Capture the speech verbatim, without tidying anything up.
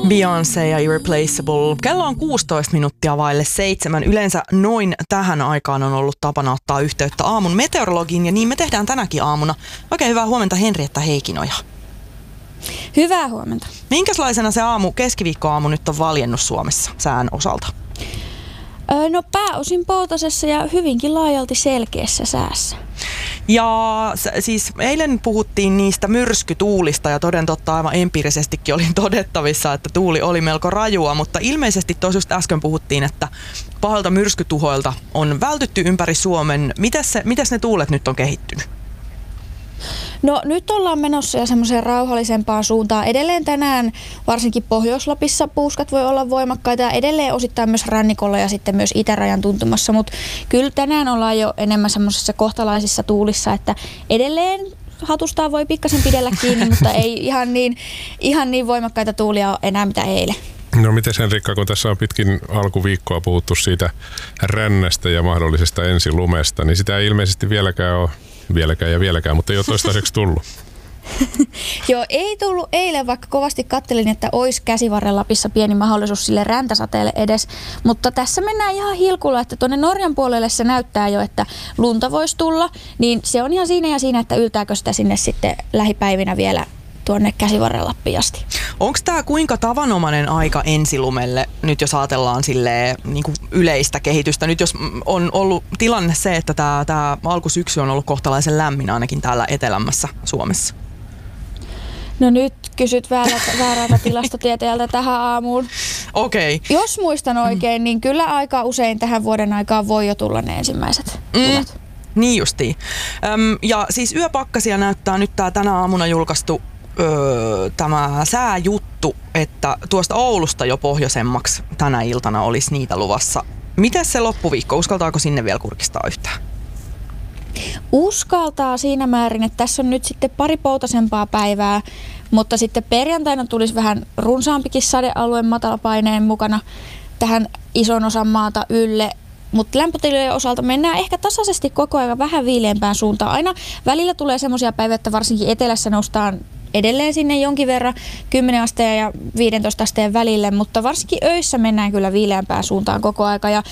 Beyoncé ja Irreplaceable. Kello on kuusitoista minuuttia vaille seitsemän. Yleensä noin tähän aikaan on ollut tapana ottaa yhteyttä aamun meteorologiin ja niin me tehdään tänäkin aamuna. Oikein hyvää huomenta Henrietta Heikinoja. Hyvää huomenta. Minkälaisena se aamu, keskiviikkoaamu nyt on valjennut Suomessa sään osalta? Öö, no pääosin poutasessa ja hyvinkin laajalti selkeässä säässä. Ja siis eilen puhuttiin niistä myrskytuulista ja toden totta aivan empiirisestikin oli todettavissa, että tuuli oli melko rajua, mutta ilmeisesti tosiaan äsken puhuttiin, että pahalta myrskytuhoilta on vältytty ympäri Suomen. Mitäs, se, mitäs ne tuulet nyt on kehittynyt? No nyt ollaan menossa jo semmoiseen rauhallisempaan suuntaan. Edelleen tänään varsinkin Pohjois-Lapissa puuskat voi olla voimakkaita ja edelleen osittain myös rannikolla ja sitten myös itärajan tuntumassa, mutta kyllä tänään ollaan jo enemmän semmoisessa kohtalaisissa tuulissa, että edelleen hatustaan voi pikkasen pidellä kiinni, mutta ei ihan niin, ihan niin voimakkaita tuulia ole enää mitä eilen. No miten Henrikka, kun tässä on pitkin alkuviikkoa puhuttu siitä rännästä ja mahdollisesta ensilumesta, niin sitä ei ilmeisesti vieläkään ole, vieläkään ja vieläkään, mutta ei ole toistaiseksi tullut. Joo, ei tullut eilen, vaikka kovasti kattelin, että olisi Käsivarren Lapissa pieni mahdollisuus sille räntäsateelle edes, mutta tässä mennään ihan hilkulla, että tuonne Norjan puolelle se näyttää jo, että lunta voisi tulla, niin se on ihan siinä ja siinä, että yltääkö sitä sinne sitten lähipäivinä vielä tuonne Käsivarren Lappiin asti. Onko tämä kuinka tavanomainen aika ensilumelle, nyt jos ajatellaan silleen, niin kuin yleistä kehitystä? Nyt jos on ollut tilanne se, että tämä, tämä alkusyksy on ollut kohtalaisen lämmin ainakin täällä etelämmässä Suomessa. No nyt kysyt väärältä, väärältä tilastotieteeltä tähän aamuun. Okei. Okay. Jos muistan oikein, niin kyllä aika usein tähän vuoden aikaan voi jo tulla ne ensimmäiset tulet. Mm. Niin justiin. Öm, ja siis yöpakkasia näyttää nyt tämä tänä aamuna julkaistu Öö, tämä sääjuttu, että tuosta Oulusta jo pohjoisemmaksi tänä iltana olisi niitä luvassa. Mites se loppuviikko? Uskaltaako sinne vielä kurkistaa yhtään? Uskaltaa siinä määrin, että tässä on nyt sitten pari poutasempaa päivää, mutta sitten perjantaina tulisi vähän runsaampikin sadealueen matalapaineen mukana tähän ison osan maata ylle. Mutta lämpötilojen osalta mennään ehkä tasaisesti koko ajan vähän viileämpään suuntaan. Aina välillä tulee semmoisia päiviä, että varsinkin etelässä noustaan edelleen sinne jonkin verran kymmenen asteen ja viisitoista asteen välille, mutta varsinkin öissä mennään kyllä viileämpään suuntaan koko aika. Ja